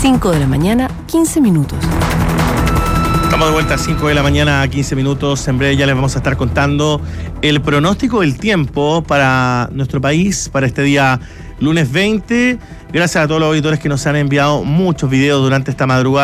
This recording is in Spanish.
5 de la mañana, 15 minutos. Estamos de vuelta a 5 de la mañana a 15 minutos. En breve ya les vamos a estar contando el pronóstico del tiempo para nuestro país para este día lunes 20. Gracias a todos los auditores que nos han enviado muchos videos durante esta madrugada.